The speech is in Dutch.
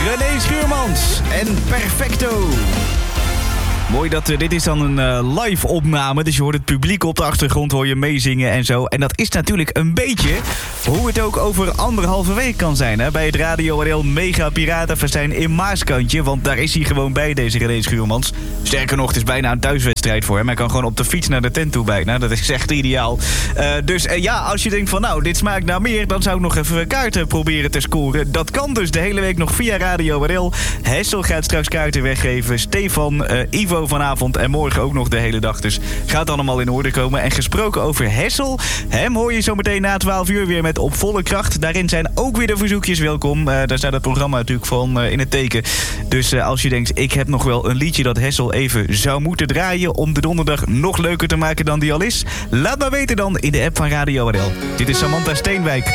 René Schuurmans en Perfecto. Mooi dat dit is dan een live opname. Dus je hoort het publiek op de achtergrond, hoor je meezingen en zo. En dat is natuurlijk een beetje hoe het ook over 1,5 week kan zijn. Hè? Bij het Radio RL Mega Piratenfestijn in Maaskantje. Want daar is hij gewoon bij, deze René Schuurmans. Sterker nog, het is bijna een thuiswedstrijd voor hem. Hij kan gewoon op de fiets naar de tent toe bijna. Dat is echt ideaal. Dus als je denkt van nou, dit smaakt naar meer, dan zou ik nog even kaarten proberen te scoren. Dat kan dus de hele week nog via Radio RL. Hessel gaat straks kaarten weggeven. Stefan, Ivo vanavond en morgen ook nog de hele dag. Dus gaat allemaal in orde komen. En gesproken over Hessel, hem hoor je zo meteen na 12 uur weer met Op Volle Kracht. Daarin zijn ook weer de verzoekjes welkom. Daar staat het programma natuurlijk van in het teken. Dus als je denkt, ik heb nog wel een liedje dat Hessel even zou moeten draaien om de donderdag nog leuker te maken dan die al is, laat maar weten dan in de app van Radio RL. Dit is Samantha Steenwijk.